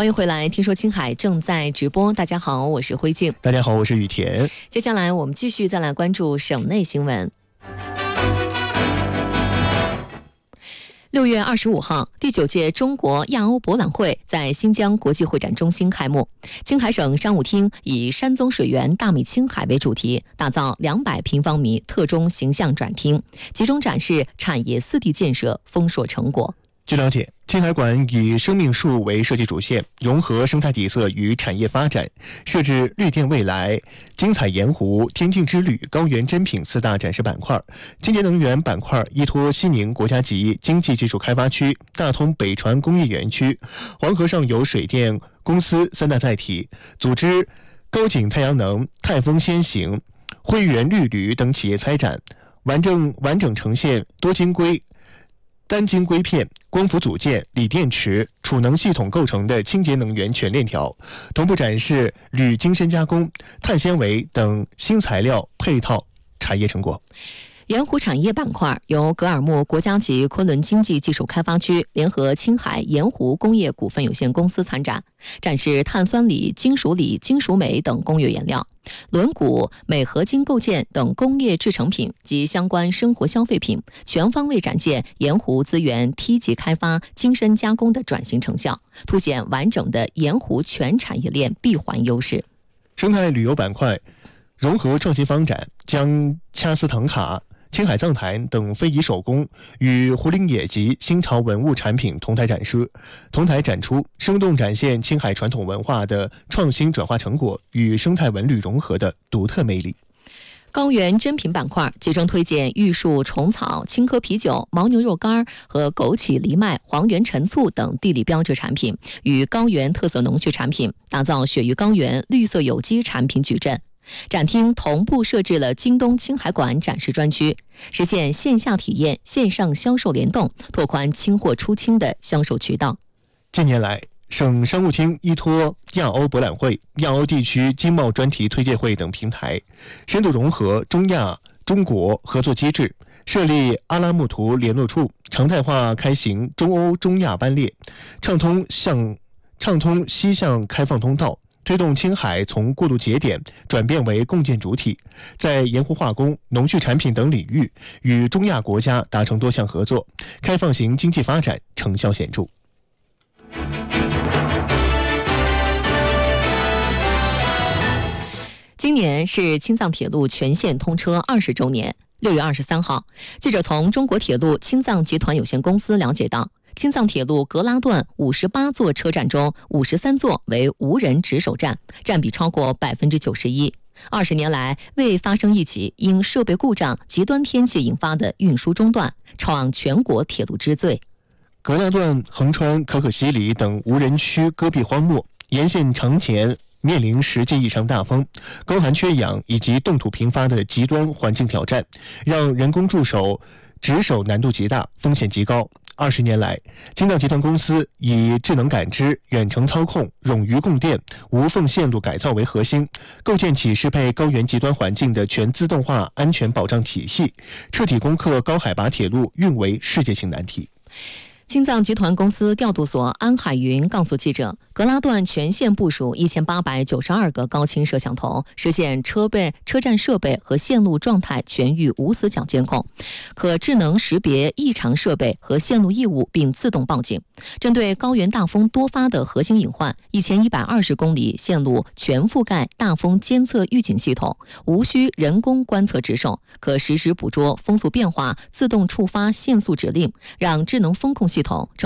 欢迎回来，听说青海正在直播。大家好，我是辉静。 大家好，我是雨田。 接下来我们继续再来关注省内新闻。6月25号，第9届中国亚欧博览会在新疆国际会展中心开幕。青海省商务厅以山宗水源大美青海为主题，打造200平方米特中形象展厅，集中展示产业4地建设丰硕成果。 据了解，青海馆以生命树为设计主线，融合生态底色与产业发展，设置绿电未来、精彩盐湖、天境之旅、高原珍品4大展示板块。清洁能源板块依托西宁国家级经济技术开发区、大通北船工业园区、黄河上游水电公司3大载体，组织高景太阳能、泰丰先行、汇源绿铝等企业参展，完整呈现多晶硅、单晶硅片、光伏组件、锂电池、储能系统构成的清洁能源全链条，同步展示铝精深加工、碳纤维等新材料配套产业成果。 盐湖产业板块由格尔木国家级昆仑经济技术开发区联合青海盐湖工业股份有限公司参展，展示碳酸锂、金属锂、金属镁等工业原料、轮毂、镁合金构件等工业制成品及相关生活消费品，全方位展现盐湖资源梯级开发、精深加工的转型成效，凸显完整的盐湖全产业链闭环优势。 生态旅游板块融合创新方展，将掐丝藤卡、青海藏檀等非遗手工与胡林野及新潮文物产品同台展出，生动展现青海传统文化的创新转化成果与生态文旅融合的独特魅力。 高原珍品板块集中推荐玉树虫草、青稞啤酒、牦牛肉干和枸杞藜麦、黄原陈醋等地理标志产品与高原特色农畜产品，打造雪域高原绿色有机产品矩阵。展厅同步设置了京东青海馆展示专区，实现线下体验、线上销售联动，拓宽清货出清的销售渠道。 近年来，省商务厅依托亚欧博览会、亚欧地区经贸专题推介会等平台，深度融合中亚、中国合作机制，设立阿拉木图联络处，常态化开行中欧、中亚班列，畅通西向开放通道，推动青海从过渡节点转变为共建主体，在盐湖化工、农畜产品等领域与中亚国家达成多项合作，开放型经济发展成效显著。 今年是青藏铁路全线通车20周年。6月23号，记者从中国铁路青藏集团有限公司了解到，青藏铁路格拉段58座车站中53座为无人值守站，占比超过91%。20年来未发生一起因设备故障、极端天气引发的运输中断，创全国铁路之最。 格拉段横穿可可西里等无人区戈壁荒漠，沿线常年面临实际异常大风、高寒缺氧以及冻土频发的极端环境挑战，让人工驻守值守难度极大，风险极高。20年来，青藏集团公司以智能感知、远程操控、冗余供电、无缝线路改造为核心，构建起适配高原极端环境的全自动化安全保障体系，彻底攻克高海拔铁路运维世界性难题。 青藏集团公司调度所安海云告诉记者，格拉段全线部署1892个高清摄像头，实现车站设备和线路状态全域无死角监控，可智能识别异常设备和线路异物并自动报警。针对高原大风多发的核心隐患，1120公里线路全覆盖大风监测预警系统，无需人工观测值守，可实时捕捉风速变化，自动触发限速指令，让智能风控系统